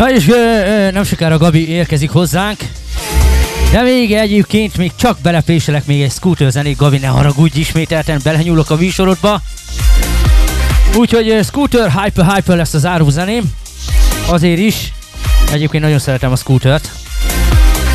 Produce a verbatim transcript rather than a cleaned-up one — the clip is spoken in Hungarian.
Na és ö, ö, nem sokára Gabi érkezik hozzánk. De még egyébként még csak belepréselek még egy Scooter zenét, Gabi, ne haragudj, ismételten belenyúlok a műsorodba. Úgyhogy uh, Scooter Hyper Hyper lesz az záró zeném. Azért is. Egyébként nagyon szeretem a Scootert.